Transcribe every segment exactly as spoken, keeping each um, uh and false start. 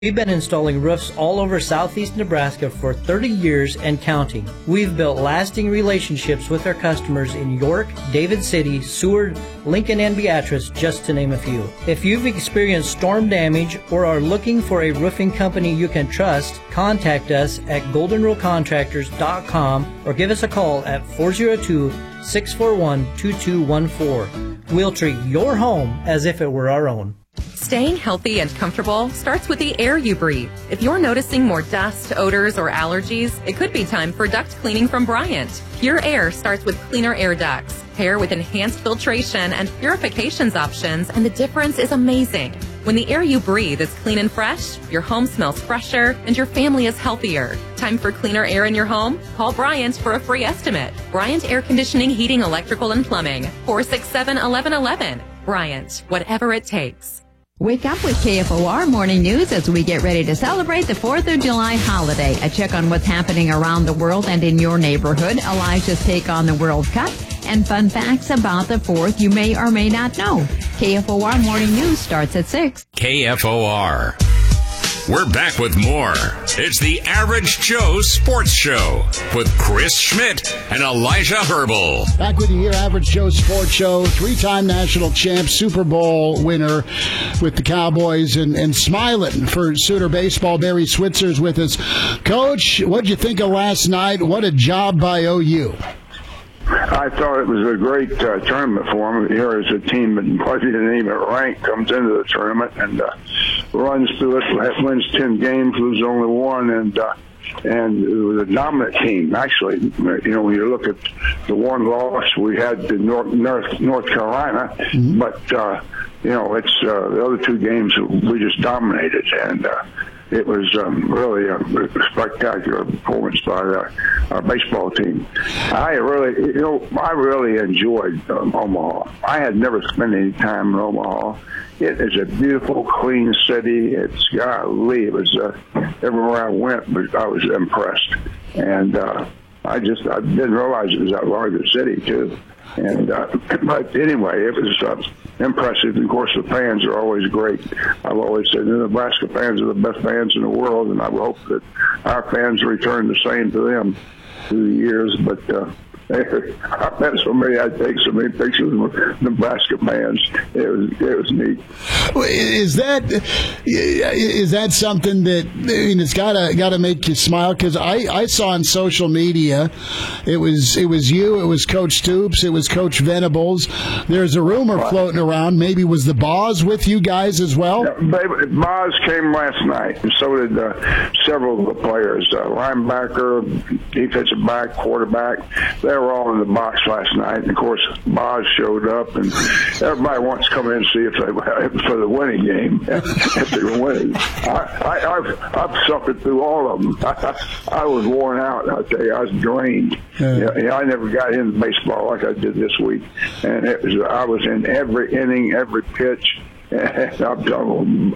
We've been installing roofs all over southeast Nebraska for thirty years and counting. We've built lasting relationships with our customers in York, David City, Seward, Lincoln, and Beatrice, just to name a few. If you've experienced storm damage or are looking for a roofing company you can trust, contact us at golden rule contractors dot com or give us a call at four oh two, six four one, two two one four. We'll treat your home as if it were our own. Staying healthy and comfortable starts with the air you breathe. If you're noticing more dust, odors, or allergies, it could be time for duct cleaning from Bryant. Pure Air starts with cleaner air ducts. Pair with enhanced filtration and purifications options, and the difference is amazing. When the air you breathe is clean and fresh, your home smells fresher, and your family is healthier. Time for cleaner air in your home? Call Bryant for a free estimate. Bryant Air Conditioning, Heating, Electrical, and Plumbing. four six seven, one one one one. Bryant, whatever it takes. Wake up with K F O R Morning News as we get ready to celebrate the fourth of July holiday. A check on what's happening around the world and in your neighborhood. Elijah's take on the World Cup. And fun facts about the fourth you may or may not know. K F O R Morning News starts at six. K F O R. We're back with more. It's the Average Joe Sports Show with Chris Schmidt and Elijah Herbal. Back with you here, Average Joe Sports Show. Three-time national champ, Super Bowl winner with the Cowboys, and, and smiling for Sooner Baseball. Barry Switzer's with us. Coach, what'd you think of last night? What a job by O U. I thought it was a great uh, tournament for them. Here is a team that probably didn't even rank, comes into the tournament and uh, runs through it, wins ten games, loses only one, and uh, and it was a dominant team. Actually, you know, when you look at the one loss we had to North North, North Carolina, mm-hmm. but uh, you know, it's uh, the other two games we just dominated, and uh, it was um, really a spectacular performance by our, our baseball team. I really, you know, I really enjoyed um, Omaha. I had never spent any time in Omaha. It is a beautiful, clean city. It's, golly, it was, uh, everywhere I went, but I was impressed. And uh, I just, I didn't realize it was that large a city, too. And uh, but anyway, it was uh, impressive. And of course, the fans are always great. I've always said the Nebraska fans are the best fans in the world, and I hope that our fans return the same to them through the years. But uh, I met so many, I take so many pictures with Nebraska fans. It was, it was neat. Is that is that something that, I mean, it's gotta gotta make you smile? Because I, I saw on social media, it was it was you, it was Coach Stoops, it was Coach Venables. There's a rumor floating around. Maybe was the Boz with you guys as well? Yeah, Boz came last night, and so did uh, several of the players. Uh, linebacker, defensive back, quarterback. They were all in the box last night, and of course Boz showed up, and everybody wants to come in and see if they for the winning game if they were winning. I, I, I've, I've suffered through all of them. I, I was worn out. I tell you, I was drained. Yeah. You know, I never got into baseball like I did this week, and it was I was in every inning, every pitch. And I'm telling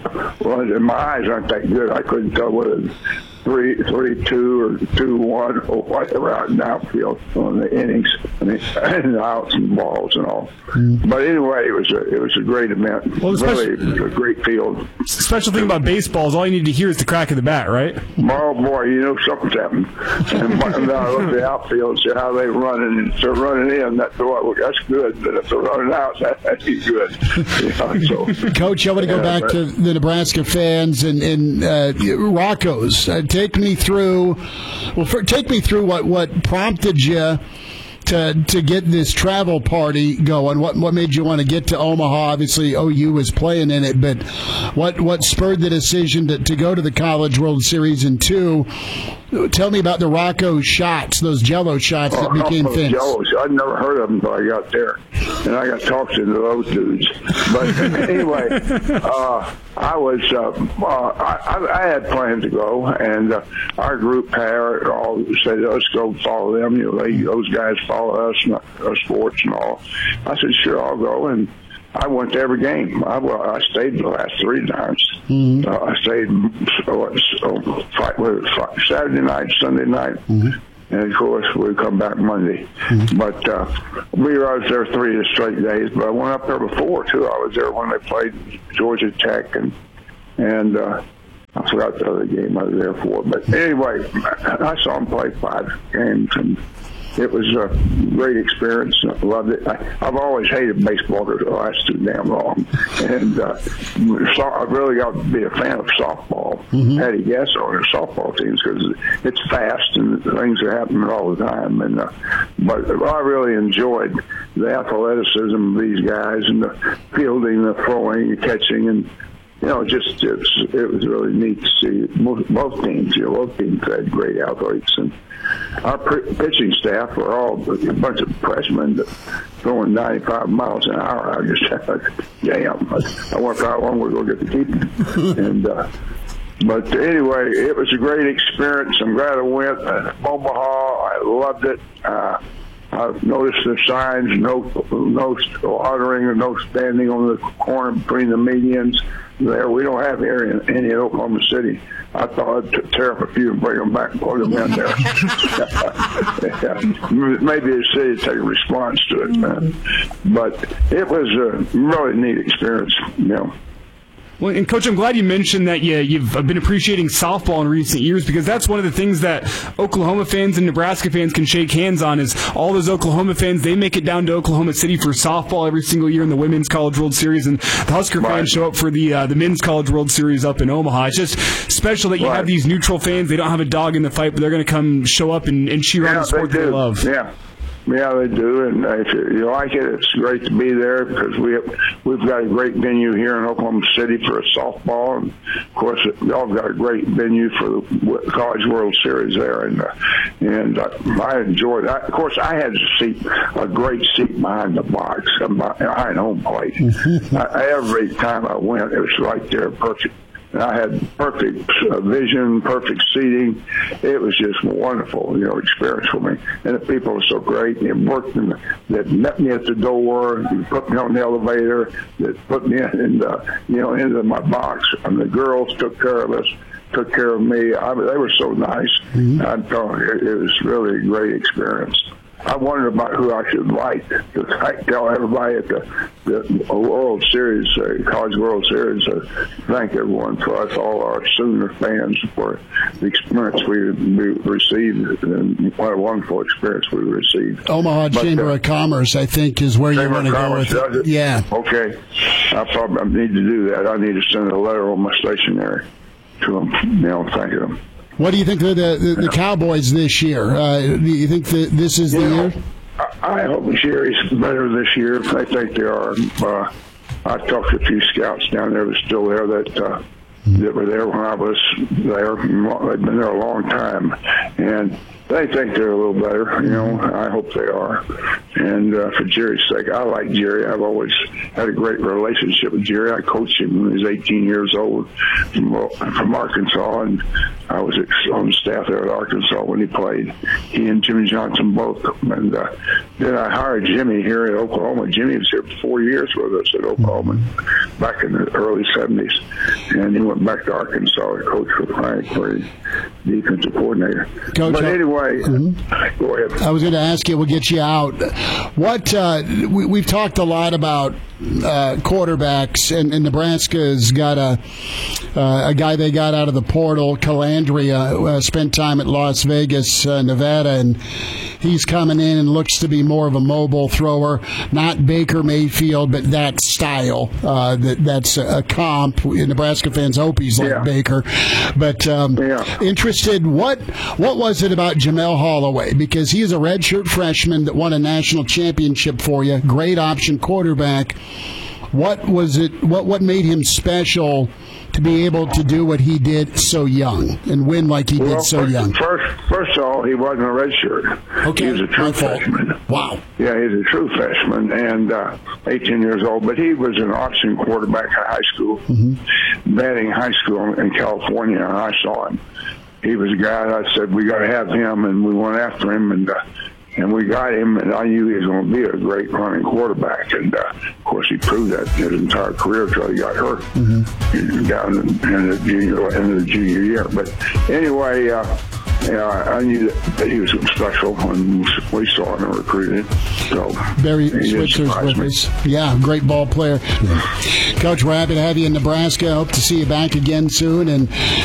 well, my eyes aren't that good. I couldn't tell whether three, three, two, or two, one, or whatever out in the outfield on the innings, I mean, and the outs and balls and all. Mm. But anyway, it was a it was a great event. Well, really, it was a great field. Special thing about baseball is all you need to hear is the crack of the bat, right? Oh boy, you know something's happened. And, and I look at the outfield and see how they're running, and if they're running in, that's well, that's good. But if they're running out, that, that'd be good. You know, so, Coach, I want to go yeah, back to the Nebraska fans and, and uh, Rocco's. Uh, take me through, well, for, take me through what, what prompted you to to get this travel party going. What what made you want to get to Omaha? Obviously, O U was playing in it, but what what spurred the decision to, to go to the College World Series? And two, tell me about the Rocco shots, those Jello shots that oh, became things. Jellos. I'd never heard of them until I got there, and I got talked to those dudes. But anyway, uh, I was uh, uh, I, I had plans to go, and uh, our group had all said, "Let's go follow them." You know, they, those guys follow us, and our sports and all. I said, "Sure, I'll go." And I went to every game. I, well, I stayed the last three times. Mm-hmm. Uh, I stayed so, so, Friday, Saturday night, Sunday night. Mm-hmm. And, of course, we come back Monday. Mm-hmm. But uh, we were out there three straight days. But I went up there before, too. I was there when they played Georgia Tech. And, and uh, I forgot the other game I was there for. But anyway, I saw him play five games, and it was a great experience. I loved it. I, I've always hated baseball because it lasts too damn long. And uh, so I really got to be a fan of softball. Mm-hmm. Had a guess on their softball teams because it's fast and things are happening all the time. And uh, but I really enjoyed the athleticism of these guys and the fielding, the throwing, the catching, and you know, just it was, it was really neat to see both, both teams. You know, both teams had great athletes, and our p- pitching staff were all a bunch of freshmen that throwing ninety-five miles an hour. I just thought, damn, I wonder how long we're going to get to keep them. and uh, but anyway, it was a great experience. I'm glad I went. Uh, Omaha, I loved it. Uh, I've noticed the signs: no, no watering, or no standing on the corner between the medians. There, we don't have here in, any in Oklahoma City. I thought I'd tear up a few and bring them back and put them in there. yeah. Maybe the city would take a response to it, man. But it was a really neat experience, you know. Well, and Coach, I'm glad you mentioned that you, you've been appreciating softball in recent years, because that's one of the things that Oklahoma fans and Nebraska fans can shake hands on is all those Oklahoma fans, they make it down to Oklahoma City for softball every single year in the Women's College World Series, and the Husker right. fans show up for the uh, the Men's College World Series up in Omaha. It's just special that you right. have these neutral fans. They don't have a dog in the fight, but they're going to come show up and, and cheer yeah, on the sport they, they love. Yeah. Yeah, they do, and if you like it, it's great to be there because we have, we've got a great venue here in Oklahoma City for a softball, and of course, y'all got a great venue for the College World Series there, and uh, and uh, I enjoyed it. Of course, I had a seat, a great seat behind the box, behind home plate. I, every time I went, it was right there, perfect. And I had perfect uh, vision, perfect seating. It was just a wonderful, you know, experience for me. And the people were so great. They worked in the, that met me at the door, put me on the elevator, that put me in, the, you know, into my box. And the girls took care of us, took care of me. I, they were so nice. Mm-hmm. I'm telling you, it, it was really a great experience. I wondered about who I should like to tell everybody at the, the World Series, uh, College World Series, uh, thank everyone for us, all our Sooner fans, for the experience we, we received, and what a wonderful experience we received. Omaha but, Chamber uh, of Commerce, I think, is where Chamber you want to go with it. it. Yeah. Okay. I probably need to do that. I need to send a letter on my stationery to them, you know, thanking them. What do you think of the, the, the Cowboys this year? Uh, do you think that this is the you year? Know, I, I hope the Sherry's better this year. I think they are. Uh, I talked to a few scouts down there that were still there that uh, that were there when I was there. They've been there a long time, and they think they're a little better. You know, I hope they are. And uh, for Jerry's sake, I like Jerry. I've always had a great relationship with Jerry. I coached him when he was eighteen years old from, from Arkansas, and I was on the staff there at Arkansas when he played. He and Jimmy Johnson both. And uh, then I hired Jimmy here in Oklahoma. Jimmy was here for four years with us at Oklahoma back in the early seventies. And he went back to Arkansas to coach for Frank, where he's defensive coordinator. Coach, but anyway, mm-hmm. go ahead. I was going to ask you, we'll get you out. What uh, we, we've talked a lot about uh, quarterbacks, and, and Nebraska's got a uh, a guy they got out of the portal, Calandria, uh, spent time at Las Vegas, uh, Nevada, and he's coming in and looks to be more of a mobile thrower, not Baker Mayfield, but that style. Uh, that that's a, a comp. Nebraska fans hope he's like yeah. Baker, but um, yeah. interested. What what was it about Jamel Holloway? Because he is a redshirt freshman that won a national championship for you. Great option quarterback. What was it? What what made him special to be able to do what he did so young and win like he well, did so first, young? First, first of all, he wasn't a redshirt. Okay, he was a true freshman. Wow. Yeah, he's a true freshman and uh, eighteen years old. But he was an option quarterback at high school, mm-hmm. batting high school in California, and I saw him. He was a guy that I said, we got to have him, and we went after him, and uh, and we got him, and I knew he was going to be a great running quarterback. And, uh, of course, he proved that his entire career until he got hurt mm-hmm. down in, in the junior in the junior year. But anyway, uh, yeah, I knew that he was special when we saw him and recruited. So Barry Switzer's with me. us. Yeah, great ball player. Yeah. Coach, we're happy to have you in Nebraska. Hope to see you back again soon. And